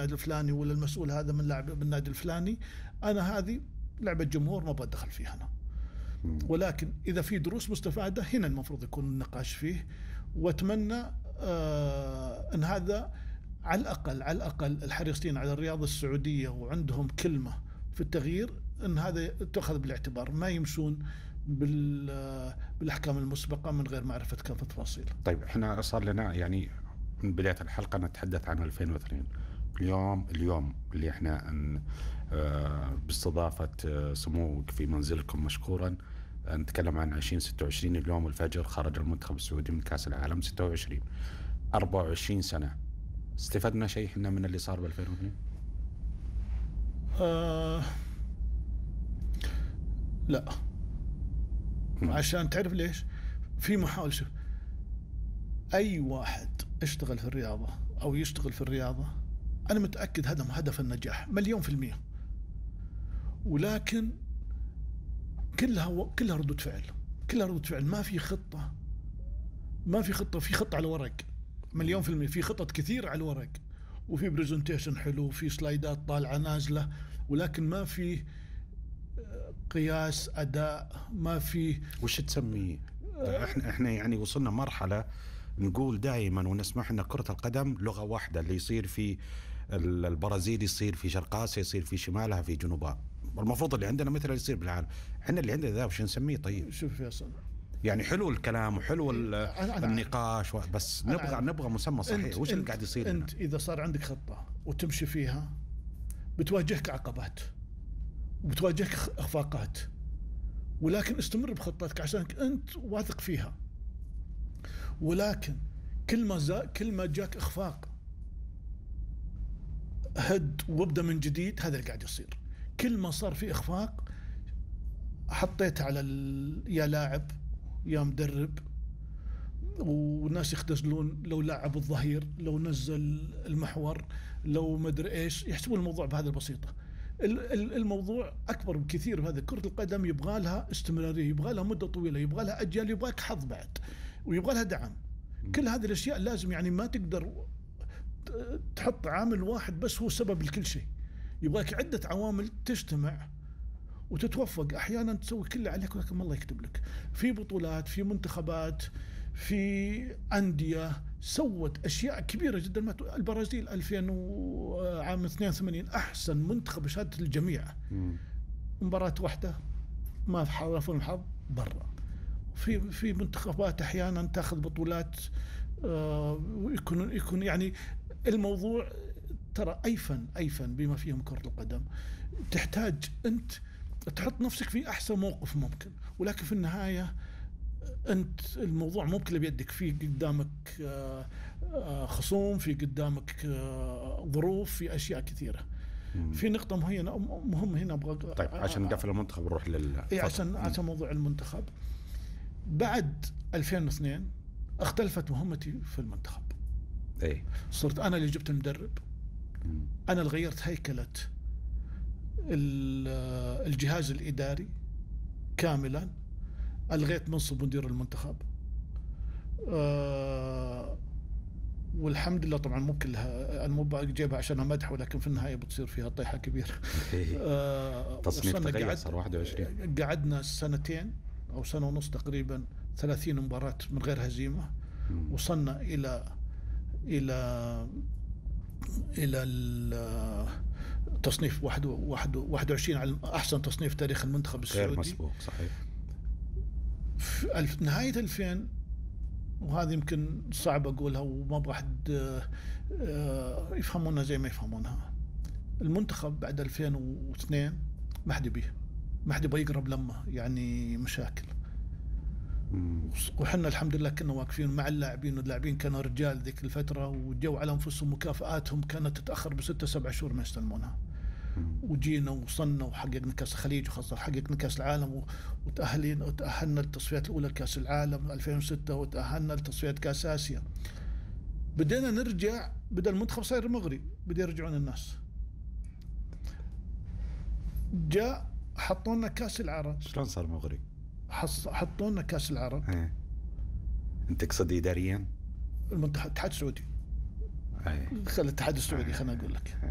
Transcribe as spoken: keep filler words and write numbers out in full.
النادي الفلاني ولا المسؤول هذا من لاعب بالنادي الفلاني. أنا هذه لعبة جمهور ما بدخل فيها أنا. ولكن إذا في دروس مستفادة هنا المفروض يكون النقاش فيه. وأتمنى آه أن هذا على الأقل على الأقل الحريصين على الرياضة السعودية وعندهم كلمة في التغيير أن هذا تأخذ بالاعتبار، ما يمشون بالأحكام المسبقة من غير معرفة كافة التفاصيل. طيب احنا صار لنا يعني من بداية الحلقة نتحدث عن ألفين واثنين. اليوم اليوم اللي احنا ان باستضافة سموك في منزلكم مشكورا نتكلم عن عشرين ستة وعشرين. اليوم الفجر خرج المنتخب السعودي من كأس العالم ستة وعشرين. أربعة وعشرين سنة استفدنا شيء احنا من اللي صار بألفين واثنين؟ آه لا م. عشان تعرف ليش في محاولة. شوف أي واحد اشتغل في الرياضة أو يشتغل في الرياضة أنا متأكد هذا هدف النجاح مليون في المية، ولكن كلها و... كلها ردود فعل كلها ردود فعل ما في خطة ما في خطة في خطة على ورق مليون في المية. في خطط كثير على الورق وفي بريزنتيشن حلو وفي سلايدات طالعة نازلة، ولكن ما في قياس أداء، ما في وش تسميه. احنا احنا يعني وصلنا مرحلة نقول دائما ونسمح ان كرة القدم لغة واحدة، اللي يصير في البرازيل يصير في شرق آسيا يصير في شمالها في جنوبها. المفروض اللي عندنا مثل اللي يصير بالعالم. احنا اللي عندنا ذا وش نسميه؟ طيب شوف يا صدق يعني حلو الكلام وحلو النقاش بس نبغى نبغى مسمى صحيح. وش اللي قاعد يصير؟ انت اذا صار عندك خطة وتمشي فيها بتواجهك عقبات وبتواجهك اخفاقات، ولكن استمر بخطتك عشان انت واثق فيها. ولكن كل ما زا كل ما جاك اخفاق هد وابدا من جديد. هذا اللي قاعد يصير. كل ما صار في اخفاق حطيت على ال... يا لاعب يا مدرب، والناس يختزلون لو لاعب الظهير لو نزل المحور لو مدري ايش، يحسبون الموضوع بهذا البسيطة. الموضوع أكبر بكثير. هذا كرة القدم يبغى لها استمرارية، يبغى لها مدة طويلة، يبغى لها أجيال، يبغى لك حظ بعد، ويبغى لها دعم. كل هذه الأشياء لازم يعني ما تقدر تحط عامل واحد بس هو سبب لكل شيء. يبغى لك عدة عوامل تجتمع وتتوفق. أحيانا تسوي كل اللي عليك ولكن الله يكتب لك. في بطولات، في منتخبات، في أندية سوت أشياء كبيرة جدا. البرازيل ألفين وعام اثنين وثمانين أحسن منتخب بشهادة الجميع. مباراة واحدة ما في حرفوا الحظ برا. في في منتخبات أحيانا تأخذ بطولات ويكون آه يكون يعني الموضوع ترى أي فن أي فن بما فيهم كرة القدم تحتاج أنت تحط نفسك في أحسن موقف ممكن، ولكن في النهاية أنت الموضوع مو بكله بيدك. في قدامك خصوم، في قدامك ظروف، في أشياء كثيرة. مم. في نقطة مهمة مهمة هنا أبغى. طيب عشان نقفل المنتخب نروح لل. إيه عشان عشان موضوع المنتخب. بعد ألفين واثنين اختلفت مهمتي في المنتخب. إيه. صرت أنا اللي جبت المدرب. مم. أنا اللي غيرت هيكلة الجهاز الإداري كاملا. ألغيت منصب مدير المنتخب. أه والحمد لله طبعا مو كلها أنا مو بجيبها عشان مدح، ولكن في النهاية بتصير فيها طيحة كبيرة. أه تصنيف تغير صار واحد وعشرين. قعدنا سنتين أو سنة ونص تقريبا ثلاثين مباراة من غير هزيمة. م. وصلنا إلى إلى إلى التصنيف واحد واحد واحد وعشرين على أحسن تصنيف تاريخ المنتخب السعودي. غير مسبوق صحيح. في ألف نهاية ألفين، وهذه يمكن صعب أقولها وما أبغى أحد يفهمونها زي ما يفهمونها. المنتخب بعد ألفين واثنين ما حد بيه ما حد يبغى يقرب لما يعني مشاكل. وحنا الحمد لله كنا واقفين مع اللاعبين، واللاعبين كانوا رجال ذيك الفترة وجوا على أنفسهم مكافآتهم كانت تتأخر بستة سبع شهور ما يستلمونها. وجينا وصلنا وحققنا كأس الخليج وخاصة حققنا كأس العالم وتأهلنا وتأهلنا للتصفيات الأولى لكأس العالم ألفين وستة وتأهلنا لتصفيات كأس آسيا. بدينا نرجع، بدأ المنتخب صاير مغري، بدأ يرجعون الناس. جاء حطونا كأس العرب. شلون صار مغري؟ حطونا كأس العرب. ايه. انت تقصد إداريا؟ المنتخب الاتحاد السعودي. ايه. خل الاتحاد السعودي خلنا أقول لك.